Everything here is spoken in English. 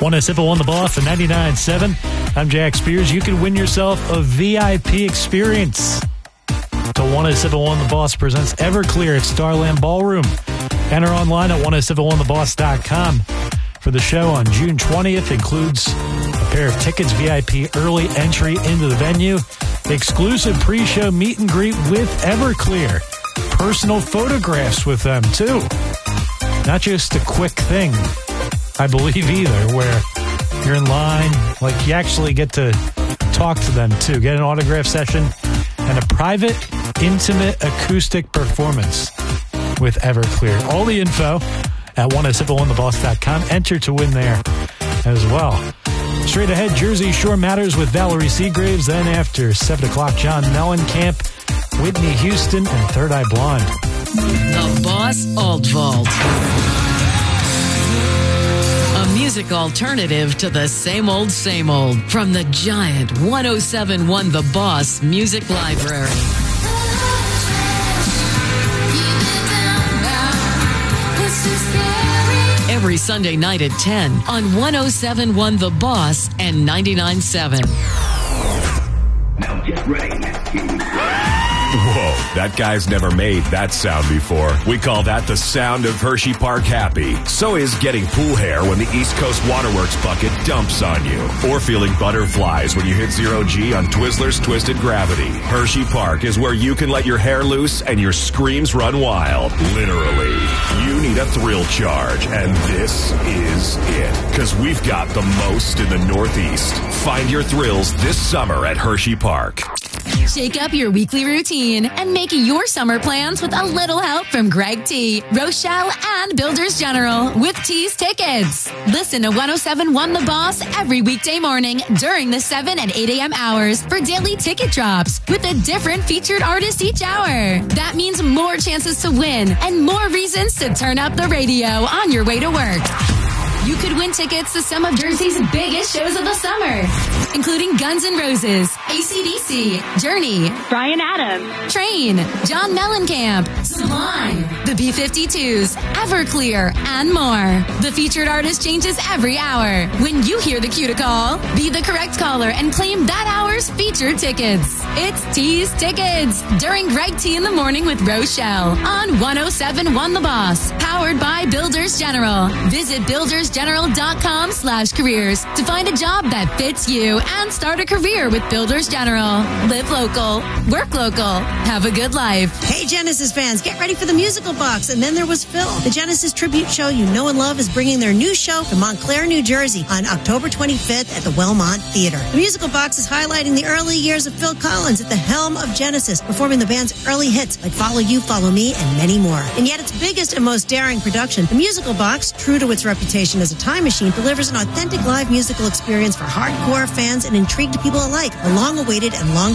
107.1 The Boss and 99.7. I'm Jack Spears. You can win yourself a VIP experience to 107.1 The Boss presents Everclear at Starland Ballroom. Enter online at 107.1theboss.com for the show on June 20th. Includes a pair of tickets, VIP early entry into the venue, exclusive pre-show meet and greet with Everclear, personal photographs with them too. Not just a quick thing, I believe, either, where you're in line, like you actually get to talk to them too, get an autograph session, and a private, intimate acoustic performance with Everclear. All the info at 107.1theboss.com. Enter to win there as well. Straight ahead, Jersey Shore Matters with Valerie Seagraves. Then after 7 o'clock, John Mellencamp, Whitney Houston, and Third Eye Blonde. The Boss Alt Vault. A music alternative to the same old from the giant 107.1 The Boss Music Library. Every Sunday night at 10 on 107.1 The Boss and 99.7. Now get ready. Whoa, that guy's never made that sound before. We call that the sound of Hershey Park happy. So is getting pool hair when the East Coast Waterworks bucket dumps on you. Or feeling butterflies when you hit 0G on Twizzlers Twisted Gravity. Hershey Park is where you can let your hair loose and your screams run wild. Literally. You need a thrill charge, and this is it. Because we've got the most in the Northeast. Find your thrills this summer at Hershey Park. Shake up your weekly routine and make your summer plans with a little help from Greg T, Rochelle, and Builders General with T's Tickets. Listen to 107.1 The Boss every weekday morning during the 7 and 8 a.m. hours for daily ticket drops with a different featured artist each hour. That means more chances to win and more reasons to turn up the radio on your way to work. You could win tickets to some of Jersey's biggest shows of the summer, including Guns N' Roses, AC/DC, Journey, Bryan Adams, Train, John Mellencamp, Sublime, the B-52s, Everclear, and more. The featured artist changes every hour. When you hear the cue to call, be the correct caller and claim that hour's featured tickets. It's T's Tickets during Greg T in the Morning with Rochelle on 107.1 The Boss, powered by Builders General. Visit buildersgeneral.com/careers to find a job that fits you and start a career with Builders General. Live local, work local, have a good life. Hey Genesis fans, get ready for the Musical Box. And then there was Phil. The Genesis tribute show you know and love is bringing their new show to Montclair, New Jersey on October 25th at the Wellmont Theater. The Musical Box is highlighting the early years of Phil Collins at the helm of Genesis, performing the band's early hits like Follow You, Follow Me, and many more. And yet its biggest and most daring production, the Musical Box, true to its reputation as a time machine, delivers an authentic live musical experience for hardcore fans and intrigued people alike. A long-awaited and long